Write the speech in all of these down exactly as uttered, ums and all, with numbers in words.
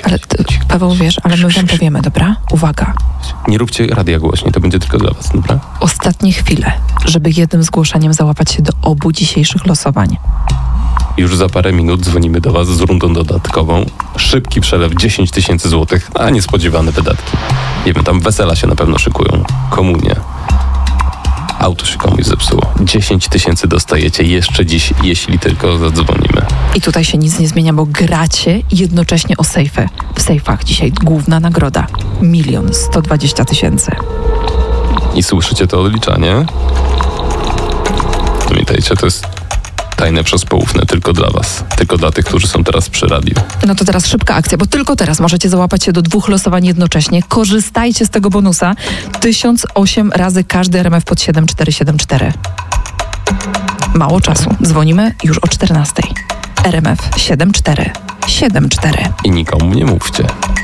Ale ty, Paweł, wiesz, ale my wam powiemy, dobra? Uwaga. Nie róbcie radia głośniej, to będzie tylko dla was, dobra? Ostatnie chwile, żeby jednym zgłoszeniem załapać się do obu dzisiejszych losowań. Już za parę minut dzwonimy do was z rundą dodatkową. Szybki przelew dziesięć tysięcy złotych, a niespodziewane wydatki. Nie wiem, tam wesela się na pewno szykują. Komunie. Auto się komuś zepsuło. dziesięć tysięcy dostajecie jeszcze dziś, jeśli tylko zadzwonimy. I tutaj się nic nie zmienia, bo gracie jednocześnie o sejfy. W sejfach dzisiaj główna nagroda. Milion sto dwadzieścia tysięcy. I słyszycie to odliczanie? Pamiętajcie, to jest tajne przez poufne tylko dla was. Tylko dla tych, którzy są teraz przy radiu. No to teraz szybka akcja, bo tylko teraz możecie załapać się do dwóch losowań jednocześnie. Korzystajcie z tego bonusa. tysiąc osiem razy każdy R M F pod siedem cztery siedem cztery. Mało czasu. Dzwonimy już o czternastej. R M F siedem cztery siedem cztery. I nikomu nie mówcie.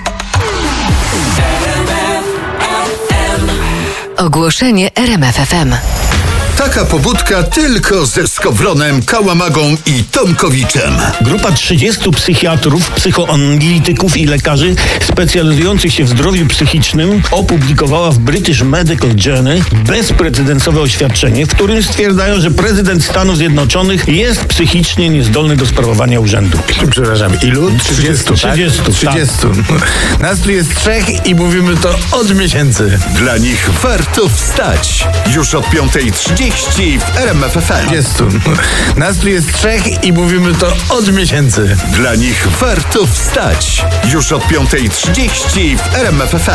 Ogłoszenie R M F F M. Taka pobudka tylko ze Skowronem, Kałamagą i Tomkowiczem. Grupa trzydziestu psychiatrów, psychoanalityków i lekarzy specjalizujących się w zdrowiu psychicznym opublikowała w British Medical Journal bezprecedensowe oświadczenie, w którym stwierdzają, że prezydent Stanów Zjednoczonych jest psychicznie niezdolny do sprawowania urzędu. Przepraszam, ilu? trzydziestu, tak? trzydziestu, trzydziestu. Nas tu jest trzech i mówimy to od miesięcy. Dla nich warto wstać. Już od piątej trzydzieści w R M F F M. trzydziestu. Nas tu jest trzech i mówimy to od miesięcy. Dla nich warto wstać. Już od piątej trzydzieści w R M F F M.